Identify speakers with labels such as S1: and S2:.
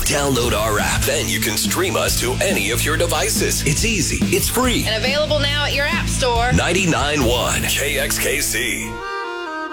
S1: Download our app. Then you can stream us to any of your devices. It's easy. It's free.
S2: And available now at your app store.
S1: 99.1 KXKC.